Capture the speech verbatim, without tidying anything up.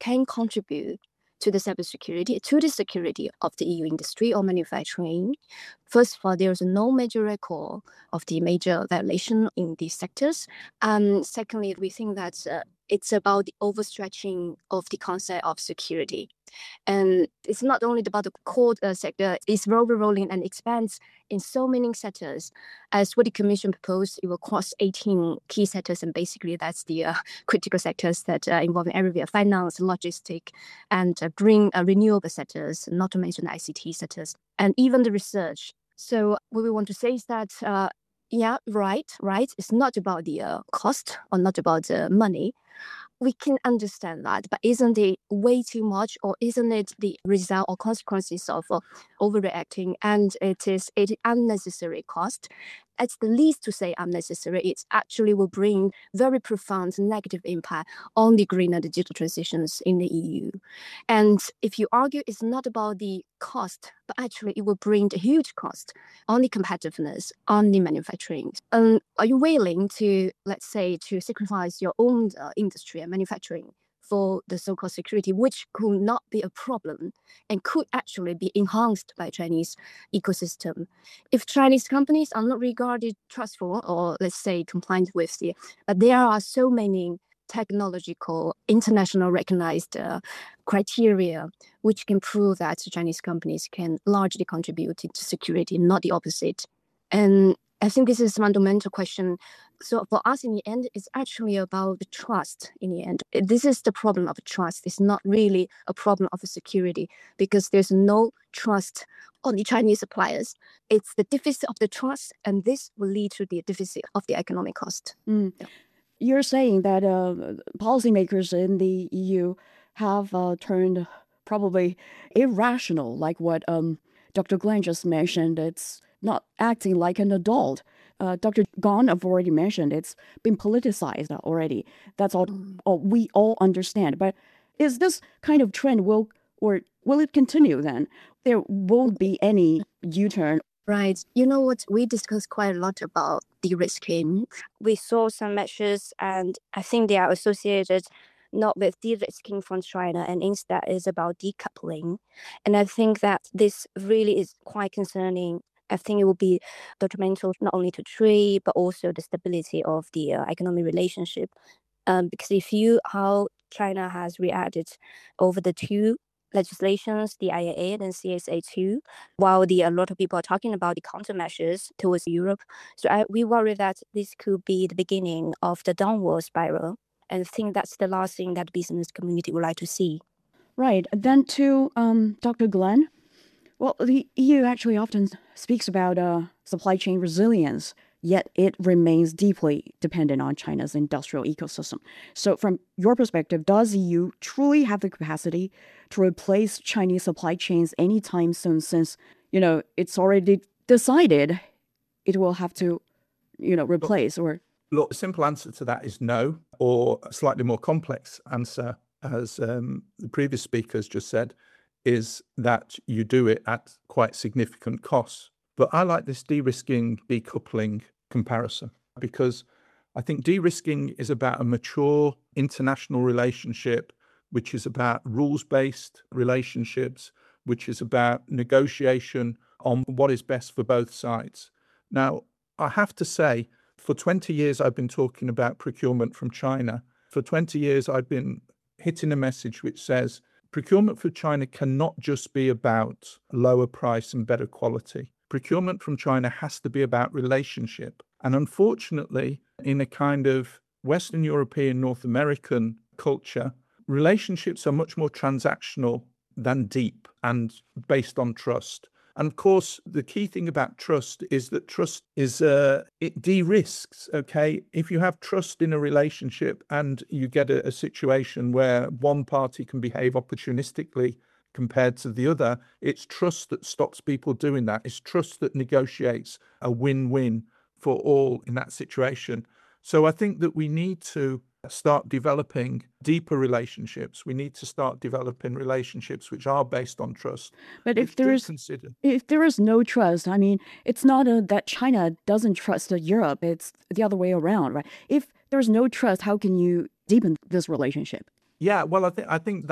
can contribute to the cybersecurity, to the security of the E U industry or manufacturing. First of all, there is no major record of the major violation in these sectors. And secondly, we think that uh, it's about the overstretching of the concept of security. And it's not only about the core uh, sector, it's rolling and expands in so many sectors. As what the Commission proposed, it will cross eighteen key sectors, and basically that's the uh, critical sectors that uh, involving area finance, logistics, and uh, green uh, renewable sectors, not to mention the I C T sectors, and even the research. So what we want to say is that, uh, yeah, right, right. It's not about the uh, cost or not about the money. We can understand that, but isn't it way too much, or isn't it the result or consequences of uh, overreacting? And it is it unnecessary cost. It's the least to say unnecessary. It actually will bring very profound negative impact on the green and digital transitions in the E U. And if you argue it's not about the cost, but actually it will bring the huge cost on the competitiveness, on the manufacturing. Um, are you willing to, let's say, to sacrifice your own uh, industry and manufacturing for the so-called security, which could not be a problem and could actually be enhanced by Chinese ecosystem? If Chinese companies are not regarded trustful or, let's say, compliant with the, but there are so many technological, international recognized uh, criteria which can prove that Chinese companies can largely contribute to security, not the opposite. And I think this is a fundamental question. So for us, in the end, it's actually about the trust in the end. This is the problem of trust. It's not really a problem of security, because there's no trust on the Chinese suppliers. It's the deficit of the trust, and this will lead to the deficit of the economic cost. Mm. Yeah. You're saying that uh, policymakers in the E U have uh, turned probably irrational, like what um, Doctor Glenn just mentioned. It's not acting like an adult. Uh, Doctor Gong have already mentioned it's been politicized already. That's all, Mm. all we all understand. But is this kind of trend will or will it continue then? There won't be any U-turn. Right. You know what? We discussed quite a lot about de-risking. We saw some measures, and I think they are associated not with de-risking from China, and instead is about decoupling. And I think that this really is quite concerning. I think it will be detrimental not only to trade, but also the stability of the uh, economic relationship. Um, because if you, how China has reacted over the two legislations, the I A A and C S A two, while the a lot of people are talking about the countermeasures towards Europe. So I, we worry that this could be the beginning of the downward spiral, and I think that's the last thing that the business community would like to see. Right. Then to um, Doctor Glenn. Well, the E U actually often speaks about uh, supply chain resilience, yet it remains deeply dependent on China's industrial ecosystem. So from your perspective, does E U truly have the capacity to replace Chinese supply chains anytime soon, since, you know, it's already decided it will have to, you know, replace or... Look, the simple answer to that is no, or a slightly more complex answer, as um, the previous speakers just said, is that you do it at quite significant costs. But I like this de-risking, decoupling comparison, because I think de-risking is about a mature international relationship, which is about rules-based relationships, which is about negotiation on what is best for both sides. Now, I have to say, for twenty years, I've been talking about procurement from China. For twenty years, I've been hitting a message which says, procurement from China cannot just be about lower price and better quality. Procurement from China has to be about relationship. And unfortunately, in a kind of Western European, North American culture, relationships are much more transactional than deep and based on trust. And of course, the key thing about trust is that trust is, uh, it de-risks, okay? If you have trust in a relationship and you get a, a situation where one party can behave opportunistically compared to the other, it's trust that stops people doing that. It's trust that negotiates a win-win for all in that situation. So I think that we need to start developing deeper relationships. We need to start developing relationships which are based on trust. But if there is consider if there is no trust, I mean, it's not a, that China doesn't trust uh, Europe. It's the other way around, right? If there's no trust, how can you deepen this relationship? yeah, well, I think I think